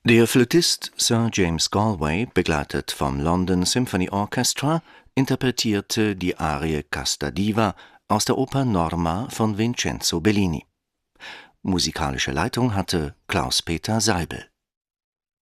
Der Flötist Sir James Galway, begleitet vom London Symphony Orchestra, interpretierte die Arie Casta Diva aus der Oper Norma von Vincenzo Bellini. Musikalische Leitung hatte Klaus-Peter Seibel.